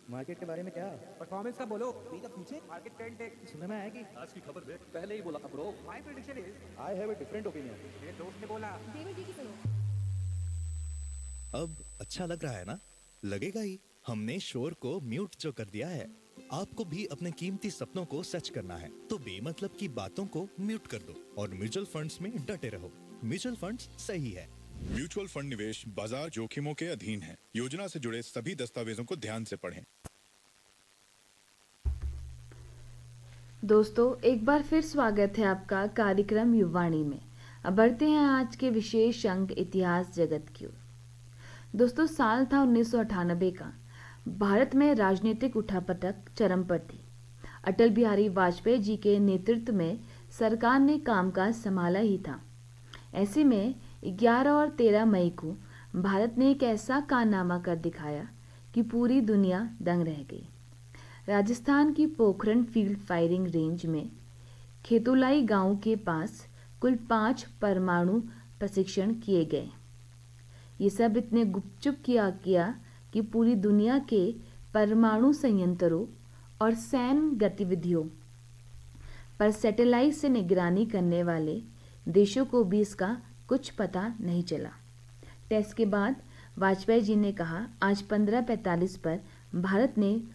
Market के बारे में क्या? परफॉर्मेंस का बोलो। नहीं तो पूछे मार्केट ट्रेंड है। सुनने में आया कि आज की खबर देख, पहले ही बोला था bro. My prediction is, I have a different opinion. मेरे दोस्त ने बोला। देवर जी की सुनो। अब अच्छा लग रहा है ना? लगेगा ही। हमने शोर को म्यूट जो कर दिया है। आपको भी अपने कीमती सपनों को सच करना है तो बेमतलब की बातों को म्यूट कर दो और म्यूचुअल फंड्स में डटे रहो। म्यूचुअल फंड्स सही है। म्यूचुअल फंड निवेश बाजार जोखिमों के अधीन है। योजना से जुड़े सभी दस्तावेजों को ध्यान से पढ़ें। दोस्तों, एक बार फिर स्वागत है आपका कार्यक्रम युवाणी में। अब बढ़ते हैं आज के विशेष अंक इतिहास जगत की ओर। दोस्तों, साल था 1998 का। भारत में राजनीतिक उठापटक चरम पर थी। अटल बिहारी वाजपेयी जी के नेतृत्व में सरकार ने कामकाज संभाला ही था। ऐसे में 11 और 13 मई को भारत ने एक ऐसा कारनामा कर दिखाया कि पूरी दुनिया दंग रह गई। राजस्थान की पोखरण फील्ड फायरिंग रेंज में खेतोलाई गांव के पास कुल 5 परमाणु प्रशिक्षण किए गए। ये सब इतने गुपचुप किया कि पूरी दुनिया के परमाणु संयंत्रों और सैन्य गतिविधियों पर सैटेलाइट से निगरानी करने वाले देशों को भी इसका कुछ पता नहीं चला। टेस्ट के बाद वाजपेयी जी ने कहा, आज 15:45 पर भारत ने